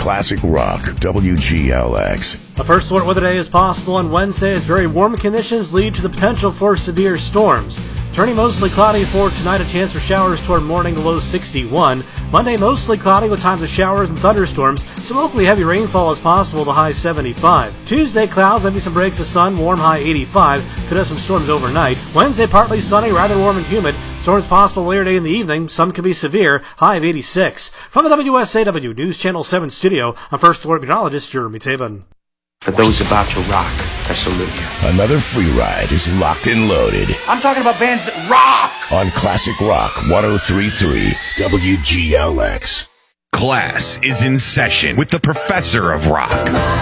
Classic Rock, WGLX. A first alert weather day is possible on Wednesday as very warm conditions lead to the potential for severe storms. Turning mostly cloudy for tonight, a chance for showers toward morning, the low 61. Monday, mostly cloudy with times of showers and thunderstorms. Some locally heavy rainfall is possible, the high 75. Tuesday, clouds, maybe some breaks of sun, warm, high 85. Could have some storms overnight. Wednesday, partly sunny, rather warm and humid. Storms possible later today in the evening. Some could be severe, high of 86. From the WSAW News Channel 7 studio, I'm First Alert Meteorologist Jeremy Tabin. For those about to rock, I salute you. Another free ride is locked and loaded. I'm talking about bands that rock! On Classic Rock 103.3 WGLX. Class is in session with the Professor of Rock.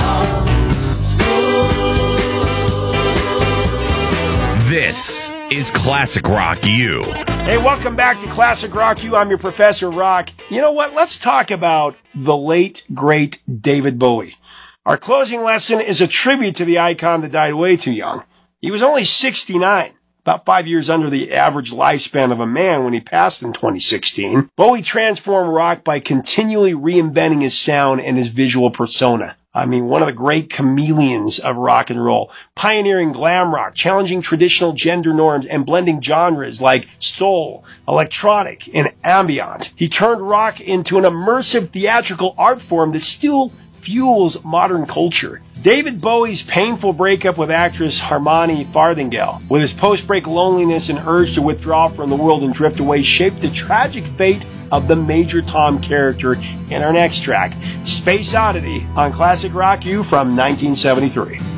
This is Classic Rock U. Hey, welcome back to Classic Rock U. I'm your Professor Rock. You know what? Let's talk about the late, great David Bowie. Our closing lesson is a tribute to the icon that died way too young. He was only 69, about 5 years under the average lifespan of a man when he passed in 2016. Bowie transformed rock by continually reinventing his sound and his visual persona. I mean, one of the great chameleons of rock and roll, pioneering glam rock, challenging traditional gender norms, and blending genres like soul, electronic, and ambient. He turned rock into an immersive theatrical art form that still fuels modern culture. David Bowie's painful breakup with actress Harmony Farthingale, with his post-break loneliness and urge to withdraw from the world and drift away, shaped the tragic fate of the Major Tom character in our next track, Space Oddity, on Classic Rock U from 1973.